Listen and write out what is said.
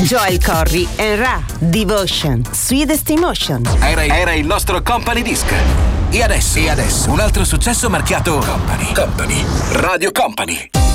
Joel Corry and Ra, Devotion, Sweetest Emotion. Era il nostro company disc. E adesso un altro successo marchiato Company. Radio Company.